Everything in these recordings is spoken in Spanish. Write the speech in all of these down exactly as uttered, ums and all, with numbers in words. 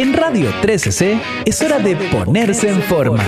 En Radio trece ce es hora de ponerse en forma.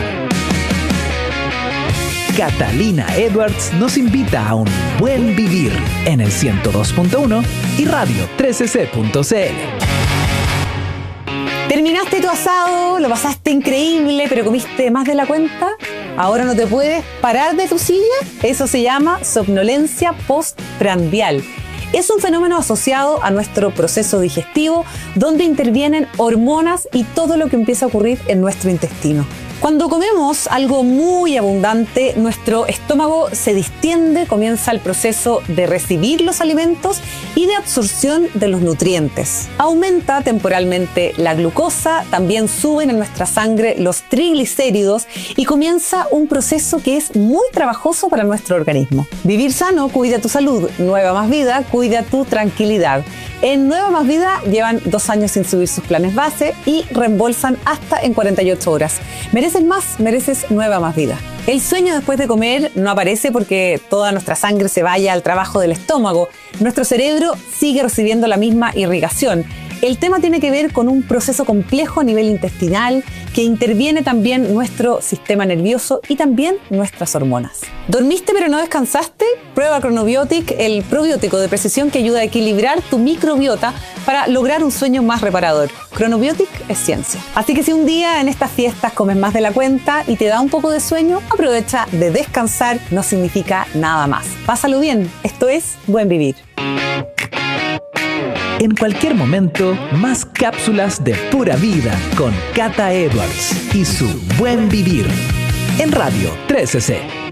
Catalina Edwards nos invita a un buen vivir en el ciento dos punto uno y radio trece ce punto ce ele. ¿Terminaste tu asado? ¿Lo pasaste increíble, pero comiste más de la cuenta? ¿Ahora no te puedes parar de tu silla? Eso se llama somnolencia postprandial. Es un fenómeno asociado a nuestro proceso digestivo, donde intervienen hormonas y todo lo que empieza a ocurrir en nuestro intestino. Cuando comemos algo muy abundante, nuestro estómago se distiende, comienza el proceso de recibir los alimentos y de absorción de los nutrientes. Aumenta temporalmente la glucosa, también suben en nuestra sangre los triglicéridos y comienza un proceso que es muy trabajoso para nuestro organismo. Vivir sano cuida tu salud, Nueva Más Vida cuida tu tranquilidad. En Nueva Más Vida llevan dos años sin subir sus planes base y reembolsan hasta en cuarenta y ocho horas. Mereces más, mereces Nueva Más Vida. El sueño después de comer no aparece porque toda nuestra sangre se vaya al trabajo del estómago. Nuestro cerebro sigue recibiendo la misma irrigación. El tema tiene que ver con un proceso complejo a nivel intestinal que interviene también nuestro sistema nervioso y también nuestras hormonas. ¿Dormiste pero no descansaste? Prueba Chronobiotic, el probiótico de precisión que ayuda a equilibrar tu microbiota para lograr un sueño más reparador. Chronobiotic es ciencia. Así que si un día en estas fiestas comes más de la cuenta y te da un poco de sueño, aprovecha de descansar, no significa nada más. Pásalo bien, esto es Buen Vivir. En cualquier momento, más cápsulas de pura vida con Cata Edwards y su Buen Vivir en Radio trece ce.